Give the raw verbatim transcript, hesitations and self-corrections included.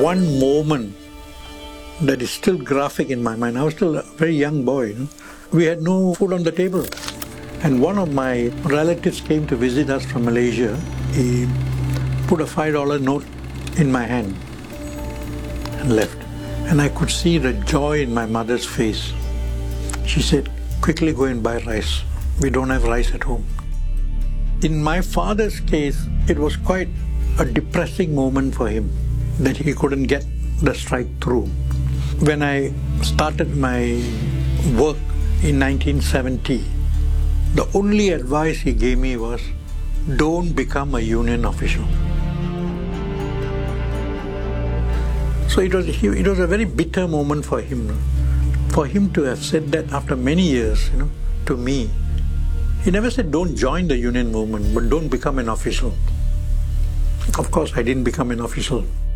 one moment that is still graphic in my mind. I was still a very young boy. You know? We had no food on the table. And one of my relatives came to visit us from Malaysia. He put a five dollar note in my hand and left. And I could see the joy in my mother's face. She said, quickly go and buy rice. We don't have rice at home. In my father's case, it was quite a depressing moment for him that he couldn't get the strike through. When I started my work in nineteen seventy, the only advice he gave me was, don't become a union official. So it was, it was a very bitter moment for him. For him to have said that after many years, you know, to me. He never said, don't join the union movement, but don't become an official. Of course, I didn't become an official.